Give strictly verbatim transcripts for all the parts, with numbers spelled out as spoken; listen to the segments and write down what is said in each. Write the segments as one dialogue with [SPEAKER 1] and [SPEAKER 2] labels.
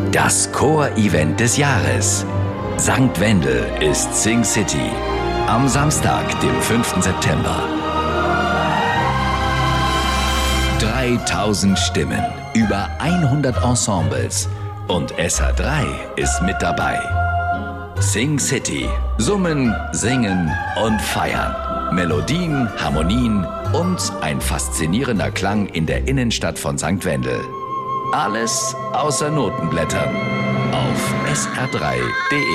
[SPEAKER 1] Das Chor-Event des Jahres. Sankt Wendel ist Sing City. Am Samstag, dem fünften September. dreitausend Stimmen, über hundert Ensembles und S H drei ist mit dabei. Sing City. Summen, singen und feiern. Melodien, Harmonien und ein faszinierender Klang in der Innenstadt von Sankt Wendel. Alles außer Notenblättern. Auf S R drei punkt de.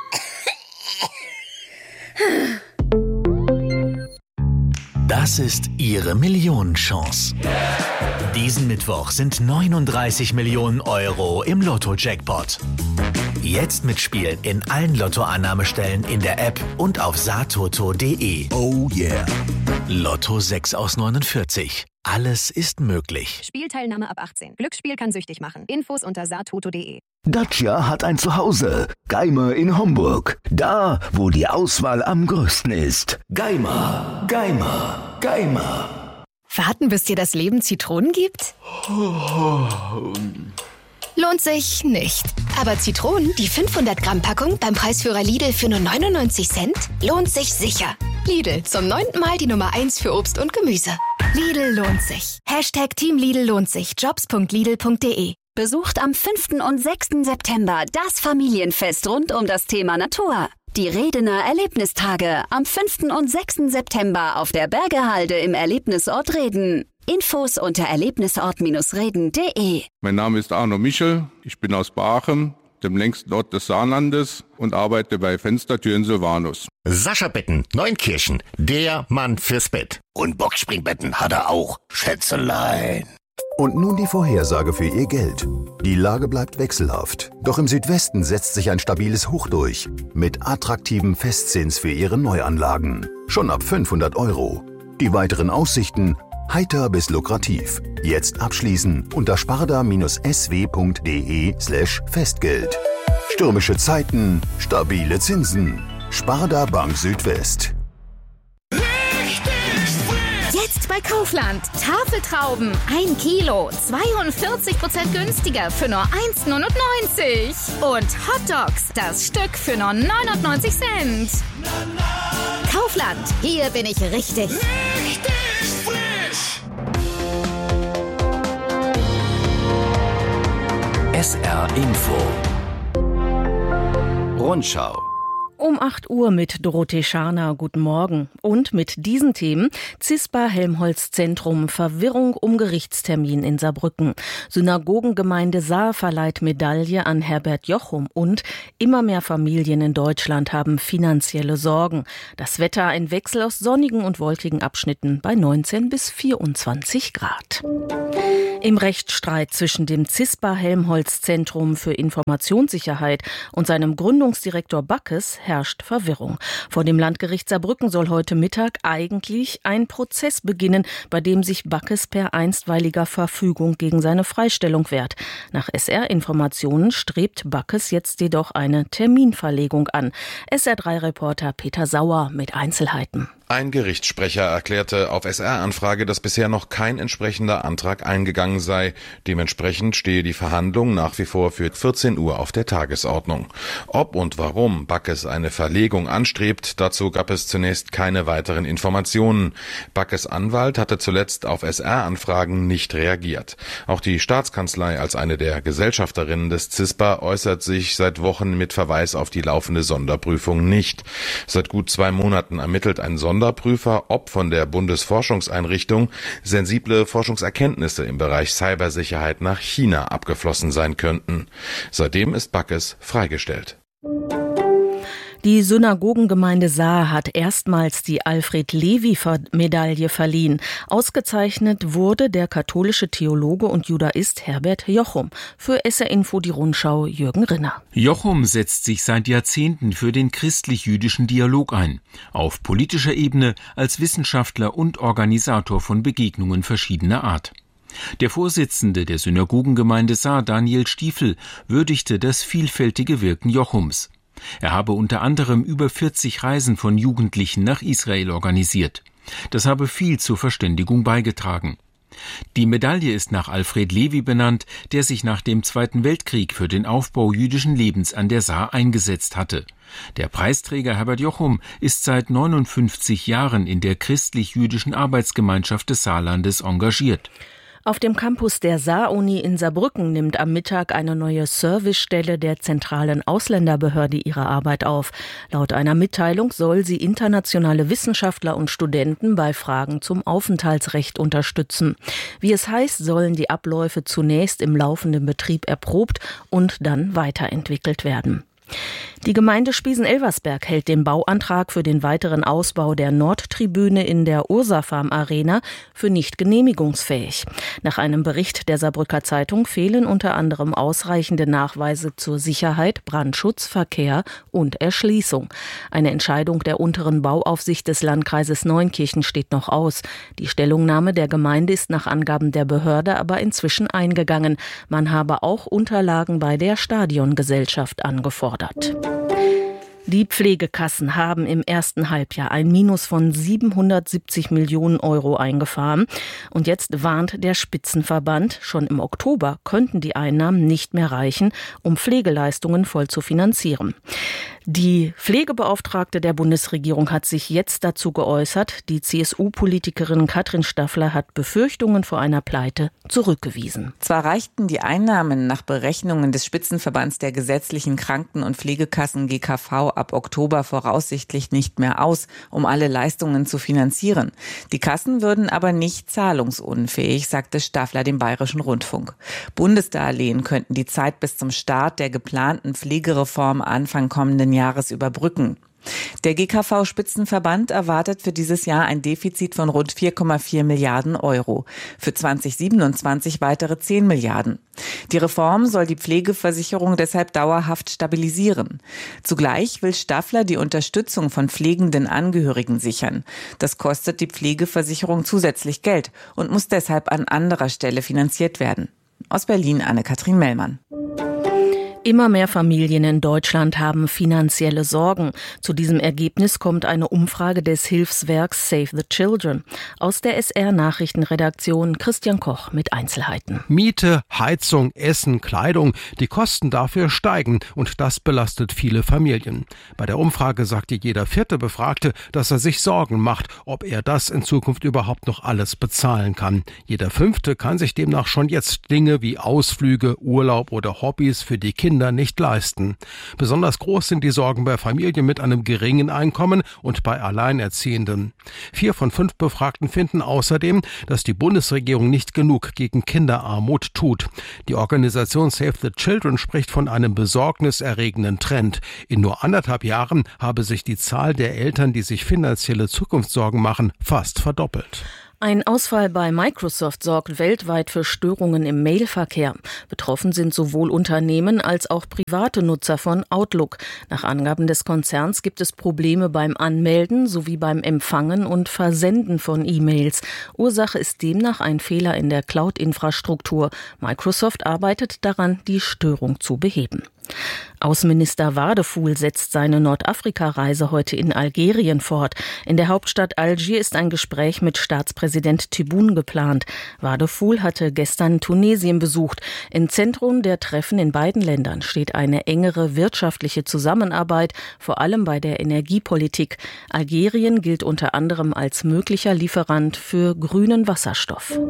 [SPEAKER 2] Das ist Ihre Millionenchance. Diesen Mittwoch sind neununddreißig Millionen Euro im Lotto-Jackpot. Jetzt mitspielen in allen Lottoannahmestellen in der App und auf satoto punkt de.
[SPEAKER 3] Oh yeah.
[SPEAKER 2] Lotto sechs aus neunundvierzig. Alles ist möglich.
[SPEAKER 4] Spielteilnahme ab achtzehn. Glücksspiel kann süchtig machen. Infos unter satoto punkt de.
[SPEAKER 3] Dacia hat ein Zuhause. Geimer in Homburg. Da, wo die Auswahl am größten ist. Geimer, Geimer, Geimer.
[SPEAKER 5] Warten, bis dir das Leben Zitronen gibt? Lohnt sich nicht. Aber Zitronen, die fünfhundert Gramm Packung beim Preisführer Lidl für nur neunundneunzig Cent, lohnt sich sicher. Lidl, zum neunten Mal die Nummer eins für Obst und Gemüse. Lidl lohnt sich. Hashtag Team Lidl lohnt sich. jobs punkt lidl punkt de.
[SPEAKER 6] Besucht am fünften und sechsten September das Familienfest rund um das Thema Natur. Die Redener Erlebnistage am fünften und sechsten September auf der Bergehalde im Erlebnisort Reden. Infos unter erlebnisort reden punkt de.
[SPEAKER 7] Mein Name ist Arno Michel, ich bin aus Baachem, dem längsten Ort des Saarlandes, und arbeite bei Fenstertüren Silvanus.
[SPEAKER 8] Sascha Betten, Neunkirchen, der Mann fürs Bett. Und Boxspringbetten hat er auch, Schätzelein.
[SPEAKER 9] Und nun die Vorhersage für Ihr Geld. Die Lage bleibt wechselhaft. Doch im Südwesten setzt sich ein stabiles Hoch durch. Mit attraktivem Festzins für Ihre Neuanlagen. Schon ab fünfhundert Euro. Die weiteren Aussichten: heiter bis lukrativ. Jetzt abschließen unter sparda-sw punkt de slash Festgeld. Stürmische Zeiten, stabile Zinsen. Sparda Bank Südwest.
[SPEAKER 10] Jetzt bei Kaufland. Tafeltrauben. ein Kilo. zweiundvierzig Prozent günstiger für nur eins Komma neunundneunzig. Und Hotdogs. Das Stück für nur neunundneunzig Cent. Kaufland. Hier bin ich richtig. Richtig frisch.
[SPEAKER 1] S R Info. Rundschau.
[SPEAKER 11] Um acht Uhr mit Dorothee Scharner. Guten Morgen. Und mit diesen Themen: CISPA Helmholtz-Zentrum, Verwirrung um Gerichtstermin in Saarbrücken. Synagogengemeinde Saar verleiht Medaille an Herbert Jochum. Und immer mehr Familien in Deutschland haben finanzielle Sorgen. Das Wetter: ein Wechsel aus sonnigen und wolkigen Abschnitten bei neunzehn bis vierundzwanzig Grad. Im Rechtsstreit zwischen dem CISPA Helmholtz-Zentrum für Informationssicherheit und seinem Gründungsdirektor Backes herrscht Verwirrung. Vor dem Landgericht Saarbrücken soll heute Mittag eigentlich ein Prozess beginnen, bei dem sich Backes per einstweiliger Verfügung gegen seine Freistellung wehrt. Nach S R-Informationen strebt Backes jetzt jedoch eine Terminverlegung an. S R drei Reporter Peter Sauer mit Einzelheiten.
[SPEAKER 12] Ein Gerichtssprecher erklärte auf S R-Anfrage, dass bisher noch kein entsprechender Antrag eingegangen sei. Dementsprechend stehe die Verhandlung nach wie vor für vierzehn Uhr auf der Tagesordnung. Ob und warum Backes eine Verlegung anstrebt, dazu gab es zunächst keine weiteren Informationen. Backes Anwalt hatte zuletzt auf S R-Anfragen nicht reagiert. Auch die Staatskanzlei als eine der Gesellschafterinnen des CISPA äußert sich seit Wochen mit Verweis auf die laufende Sonderprüfung nicht. Seit gut zwei Monaten ermittelt ein Sonderprüfer, ob von der Bundesforschungseinrichtung sensible Forschungserkenntnisse im Bereich Cybersicherheit nach China abgeflossen sein könnten. Seitdem ist Backes freigestellt.
[SPEAKER 11] Die Synagogengemeinde Saar hat erstmals die Alfred-Levi-Medaille verliehen. Ausgezeichnet wurde der katholische Theologe und Judaist Herbert Jochum. Für S R Info die Rundschau Jürgen Rinner.
[SPEAKER 13] Jochum setzt sich seit Jahrzehnten für den christlich-jüdischen Dialog ein. Auf politischer Ebene, als Wissenschaftler und Organisator von Begegnungen verschiedener Art. Der Vorsitzende der Synagogengemeinde Saar, Daniel Stiefel, würdigte das vielfältige Wirken Jochums. Er habe unter anderem über vierzig Reisen von Jugendlichen nach Israel organisiert. Das habe viel zur Verständigung beigetragen. Die Medaille ist nach Alfred Lewy benannt, der sich nach dem Zweiten Weltkrieg für den Aufbau jüdischen Lebens an der Saar eingesetzt hatte. Der Preisträger Herbert Jochum ist seit neunundfünfzig Jahren in der christlich-jüdischen Arbeitsgemeinschaft des Saarlandes engagiert.
[SPEAKER 11] Auf dem Campus der Saar-Uni in Saarbrücken nimmt am Mittag eine neue Servicestelle der zentralen Ausländerbehörde ihre Arbeit auf. Laut einer Mitteilung soll sie internationale Wissenschaftler und Studenten bei Fragen zum Aufenthaltsrecht unterstützen. Wie es heißt, sollen die Abläufe zunächst im laufenden Betrieb erprobt und dann weiterentwickelt werden. Die Gemeinde Spiesen-Elversberg hält den Bauantrag für den weiteren Ausbau der Nordtribüne in der Ursafarm Arena für nicht genehmigungsfähig. Nach einem Bericht der Saarbrücker Zeitung fehlen unter anderem ausreichende Nachweise zur Sicherheit, Brandschutz, Verkehr und Erschließung. Eine Entscheidung der unteren Bauaufsicht des Landkreises Neunkirchen steht noch aus. Die Stellungnahme der Gemeinde ist nach Angaben der Behörde aber inzwischen eingegangen. Man habe auch Unterlagen bei der Stadiongesellschaft angefordert. Die Pflegekassen haben im ersten Halbjahr ein Minus von siebenhundertsiebzig Millionen Euro eingefahren. Und jetzt warnt der Spitzenverband, schon im Oktober könnten die Einnahmen nicht mehr reichen, um Pflegeleistungen voll zu finanzieren. Die Pflegebeauftragte der Bundesregierung hat sich jetzt dazu geäußert. Die C S U-Politikerin Katrin Staffler hat Befürchtungen vor einer Pleite zurückgewiesen.
[SPEAKER 14] Zwar reichten die Einnahmen nach Berechnungen des Spitzenverbands der gesetzlichen Kranken- und Pflegekassen G K V ab Oktober voraussichtlich nicht mehr aus, um alle Leistungen zu finanzieren. Die Kassen würden aber nicht zahlungsunfähig, sagte Staffler dem Bayerischen Rundfunk. Bundesdarlehen könnten die Zeit bis zum Start der geplanten Pflegereform Anfang kommenden Jahres überbrücken. Der G K V-Spitzenverband erwartet für dieses Jahr ein Defizit von rund vier Komma vier Milliarden Euro. Für zweitausendsiebenundzwanzig weitere zehn Milliarden. Die Reform soll die Pflegeversicherung deshalb dauerhaft stabilisieren. Zugleich will Staffler die Unterstützung von pflegenden Angehörigen sichern. Das kostet die Pflegeversicherung zusätzlich Geld und muss deshalb an anderer Stelle finanziert werden. Aus Berlin Anne-Kathrin Mellmann.
[SPEAKER 11] Immer mehr Familien in Deutschland haben finanzielle Sorgen. Zu diesem Ergebnis kommt eine Umfrage des Hilfswerks Save the Children. Aus der S R-Nachrichtenredaktion Christian Koch mit Einzelheiten.
[SPEAKER 15] Miete, Heizung, Essen, Kleidung, die Kosten dafür steigen und das belastet viele Familien. Bei der Umfrage sagte jeder vierte Befragte, dass er sich Sorgen macht, ob er das in Zukunft überhaupt noch alles bezahlen kann. Jeder fünfte kann sich demnach schon jetzt Dinge wie Ausflüge, Urlaub oder Hobbys für die Kinder nicht leisten. Besonders groß sind die Sorgen bei Familien mit einem geringen Einkommen und bei Alleinerziehenden. Vier von fünf Befragten finden außerdem, dass die Bundesregierung nicht genug gegen Kinderarmut tut. Die Organisation Save the Children spricht von einem besorgniserregenden Trend. In nur anderthalb Jahren habe sich die Zahl der Eltern, die sich finanzielle Zukunftssorgen machen, fast verdoppelt.
[SPEAKER 11] Ein Ausfall bei Microsoft sorgt weltweit für Störungen im Mailverkehr. Betroffen sind sowohl Unternehmen als auch private Nutzer von Outlook. Nach Angaben des Konzerns gibt es Probleme beim Anmelden sowie beim Empfangen und Versenden von E-Mails. Ursache ist demnach ein Fehler in der Cloud-Infrastruktur. Microsoft arbeitet daran, die Störung zu beheben. Außenminister Wadefuhl setzt seine Nordafrika-Reise heute in Algerien fort. In der Hauptstadt Algier ist ein Gespräch mit Staatspräsident Tebboune geplant. Wadefuhl hatte gestern Tunesien besucht. Im Zentrum der Treffen in beiden Ländern steht eine engere wirtschaftliche Zusammenarbeit, vor allem bei der Energiepolitik. Algerien gilt unter anderem als möglicher Lieferant für grünen Wasserstoff.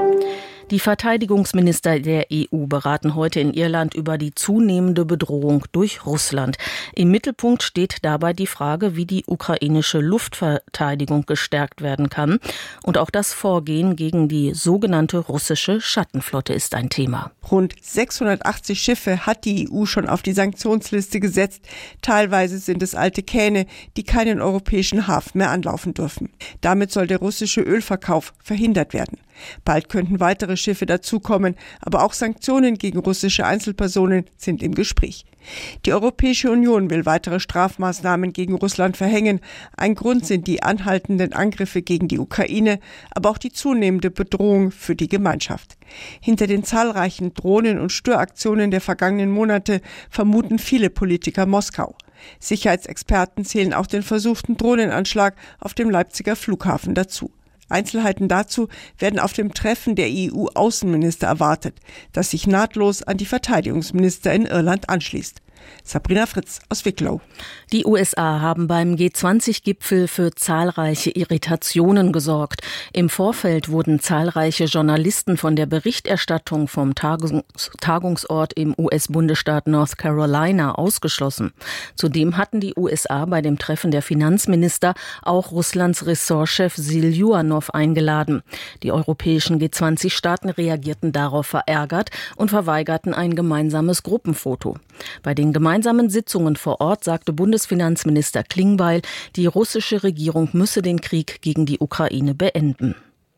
[SPEAKER 11] Die Verteidigungsminister der E U beraten heute in Irland über die zunehmende Bedrohung durch Russland. Im Mittelpunkt steht dabei die Frage, wie die ukrainische Luftverteidigung gestärkt werden kann. Und auch das Vorgehen gegen die sogenannte russische Schattenflotte ist ein Thema.
[SPEAKER 16] Rund sechshundertachtzig Schiffe hat die E U schon auf die Sanktionsliste gesetzt. Teilweise sind es alte Kähne, die keinen europäischen Hafen mehr anlaufen dürfen. Damit soll der russische Ölverkauf verhindert werden. Bald könnten weitere Schiffe dazukommen, aber auch Sanktionen gegen russische Einzelpersonen sind im Gespräch. Die Europäische Union will weitere Strafmaßnahmen gegen Russland verhängen. Ein Grund sind die anhaltenden Angriffe gegen die Ukraine, aber auch die zunehmende Bedrohung für die Gemeinschaft. Hinter den zahlreichen Drohnen- und Störaktionen der vergangenen Monate vermuten viele Politiker Moskau. Sicherheitsexperten zählen auch den versuchten Drohnenanschlag auf dem Leipziger Flughafen dazu. Einzelheiten dazu werden auf dem Treffen der E U-Außenminister erwartet, das sich nahtlos an die Verteidigungsminister in Irland anschließt. Sabrina Fritz aus Wicklow.
[SPEAKER 11] Die U S A haben beim G zwanzig Gipfel für zahlreiche Irritationen gesorgt. Im Vorfeld wurden zahlreiche Journalisten von der Berichterstattung vom Tagungs- Tagungsort im U S-Bundesstaat North Carolina ausgeschlossen. Zudem hatten die U S A bei dem Treffen der Finanzminister auch Russlands Ressortchef Siljuanow eingeladen. Die europäischen G zwanzig Staaten reagierten darauf verärgert und verweigerten ein gemeinsames Gruppenfoto. Bei den gemeinsamen Sitzungen vor Ort sagte Bundesfinanzminister Klingbeil, die russische Regierung müsse den Krieg gegen die Ukraine beenden.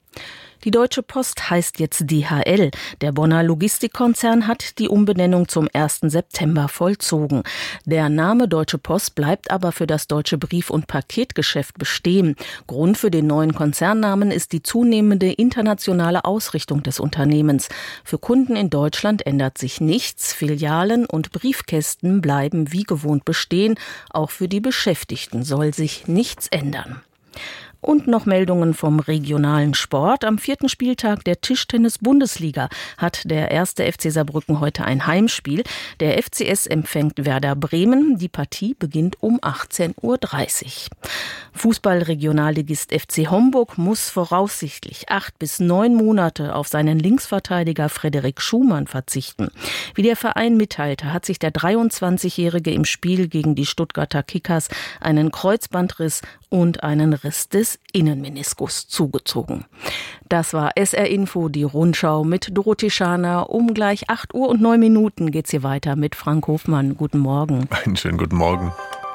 [SPEAKER 11] Die Deutsche Post heißt jetzt D H L. Der Bonner Logistikkonzern hat die Umbenennung zum ersten September vollzogen. Der Name Deutsche Post bleibt aber für das deutsche Brief- und Paketgeschäft bestehen. Grund für den neuen Konzernnamen ist die zunehmende internationale Ausrichtung des Unternehmens. Für Kunden in Deutschland ändert sich nichts. Filialen und Briefkästen bleiben wie gewohnt bestehen. Auch für die Beschäftigten soll sich nichts ändern. Und noch Meldungen vom regionalen Sport. Am vierten Spieltag der Tischtennis-Bundesliga hat der erste F C Saarbrücken heute ein Heimspiel. Der F C S empfängt Werder Bremen. Die Partie beginnt um achtzehn Uhr dreißig. Fußball-Regionalligist F C Homburg muss voraussichtlich acht bis neun Monate auf seinen Linksverteidiger Frederik Schumann verzichten. Wie der Verein mitteilte, hat sich der dreiundzwanzigjährige im Spiel gegen die Stuttgarter Kickers einen Kreuzbandriss und einen Riss des Innenmeniskus zugezogen. Das war S R Info, die Rundschau mit Dorothee Scharner. Um gleich acht Uhr und neun Minuten geht's hier weiter mit Frank Hofmann. Guten Morgen.
[SPEAKER 17] Einen schönen guten Morgen.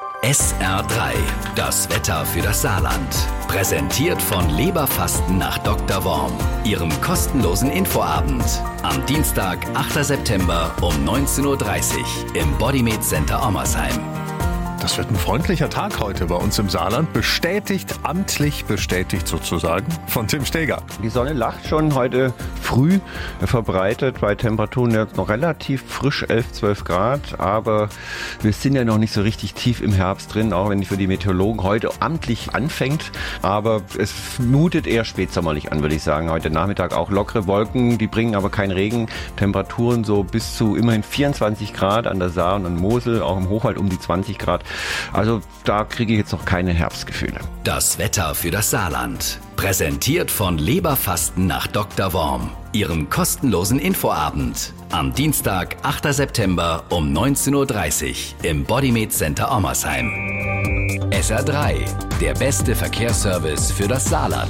[SPEAKER 1] S R drei, das Wetter für das Saarland. Präsentiert von Leberfasten nach Doktor Worm. Ihrem kostenlosen Infoabend. Am Dienstag, achter September um neunzehn Uhr dreißig im Bodymed Center Ommersheim.
[SPEAKER 17] Das wird ein freundlicher Tag heute bei uns im Saarland. Bestätigt, amtlich bestätigt sozusagen von Tim Steger.
[SPEAKER 18] Die Sonne lacht schon heute früh verbreitet bei Temperaturen jetzt noch relativ frisch, elf, zwölf Grad. Aber wir sind ja noch nicht so richtig tief im Herbst drin, auch wenn für die Meteorologen heute amtlich anfängt. Aber es mutet eher spätsommerlich an, würde ich sagen. Heute Nachmittag auch lockere Wolken, die bringen aber keinen Regen. Temperaturen so bis zu immerhin vierundzwanzig Grad an der Saar und an Mosel, auch im Hochwald um die zwanzig Grad. Also da kriege ich jetzt noch keine Herbstgefühle.
[SPEAKER 1] Das Wetter für das Saarland. Präsentiert von Leberfasten nach Doktor Worm. Ihrem kostenlosen Infoabend. Am Dienstag, achter September um neunzehn Uhr dreißig im Bodymed Center Ommersheim. S R drei, der beste Verkehrsservice für das Saarland.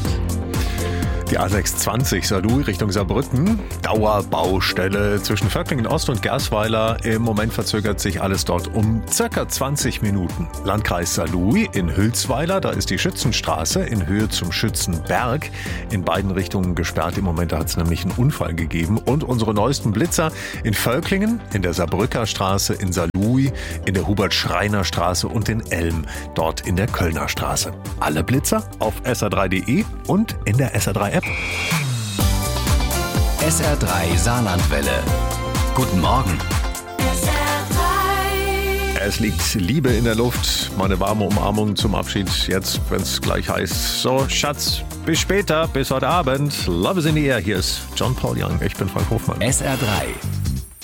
[SPEAKER 17] Die A sechshundertzwanzig Saarlouis Richtung Saarbrücken. Dauerbaustelle zwischen Völklingen Ost und Gersweiler. Im Moment verzögert sich alles dort um circa zwanzig Minuten. Landkreis Saarlouis in Hülsweiler, da ist die Schützenstraße in Höhe zum Schützenberg in beiden Richtungen gesperrt. Im Moment hat es nämlich einen Unfall gegeben. Und unsere neuesten Blitzer in Völklingen, in der Saarbrücker Straße, in Saarlouis, in der Hubert-Schreiner-Straße und in Elm, dort in der Kölner Straße. Alle Blitzer auf S R drei Punkt de und in der S R drei App.
[SPEAKER 1] S R drei Saarlandwelle. Guten Morgen.
[SPEAKER 17] Es liegt Liebe in der Luft. Meine warme Umarmung zum Abschied. Jetzt, wenn es gleich heißt, so Schatz, bis später, bis heute Abend. Love is in the air. Hier ist John Paul Young. Ich bin Frank Hofmann.
[SPEAKER 1] S R drei.